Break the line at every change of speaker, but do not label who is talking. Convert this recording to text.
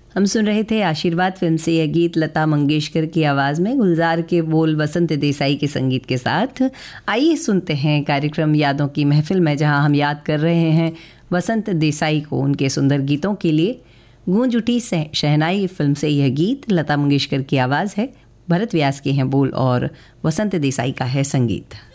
हम सुन रहे थे आशीर्वाद फिल्म से यह गीत लता मंगेशकर की आवाज़ में, गुलजार के बोल वसंत देसाई के संगीत के साथ। आइए सुनते हैं कार्यक्रम यादों की महफिल में, जहां हम याद कर रहे हैं वसंत देसाई को उनके सुंदर गीतों के लिए। गूंज उठी शहनाई फिल्म से यह गीत लता मंगेशकर की आवाज़ है, भरत व्यास के हैं बोल और वसंत देसाई का है संगीत।